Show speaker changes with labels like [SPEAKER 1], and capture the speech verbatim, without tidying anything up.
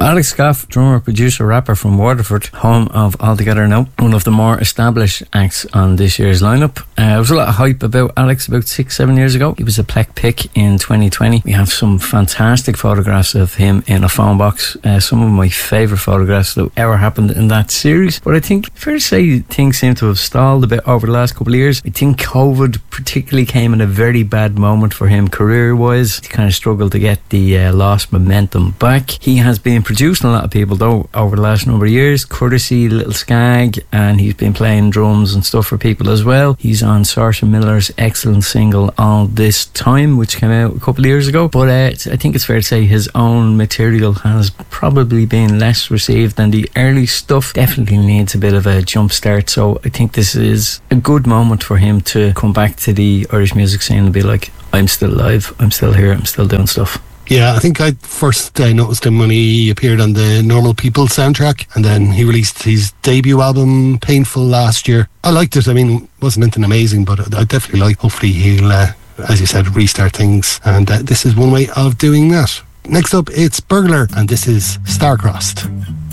[SPEAKER 1] Alex Scoff, drummer, producer, rapper from Waterford, home of Altogether Now, one of the more established acts on this year's lineup. Uh, there was a lot of hype about Alex about six, seven years ago. He was a Plec pick in twenty twenty. We have some fantastic photographs of him in a phone box. Uh, some of my favourite photographs that ever happened in that series. But I think, fair to say, things seem to have stalled a bit over the last couple of years. I think COVID particularly came in a very bad moment for him career-wise. He kind of struggled to get the uh, lost momentum back. He has been producing a lot of people though over the last number of years, courtesy Little Skag, and he's been playing drums and stuff for people as well. He's on Saoirse Miller's excellent single All This Time, which came out a couple of years ago. But uh, I think it's fair to say his own material has probably been less received than the early stuff. Definitely needs a bit of a jump start, so I think this is a good moment for him to come back to the Irish music scene and be like, I'm still alive, I'm still here, I'm still doing stuff.
[SPEAKER 2] Yeah, I think I first uh, noticed him when he appeared on the Normal People soundtrack, and then he released his debut album Painful last year. I liked it. I mean, it wasn't anything amazing, but I definitely like. Hopefully he'll, uh, as you said, restart things, and uh, this is one way of doing that. Next up, it's Burglar, and this is Star-Crossed.